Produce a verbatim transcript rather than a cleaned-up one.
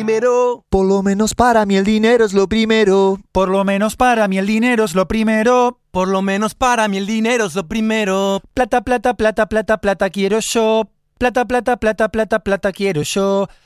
primero. Por lo menos para mí el dinero es lo primero. Por lo menos para mí el dinero es lo primero. Por lo menos para mí el dinero es lo primero. Plata, plata, plata, plata, plata quiero yo. Plata, plata, plata, plata, plata quiero yo.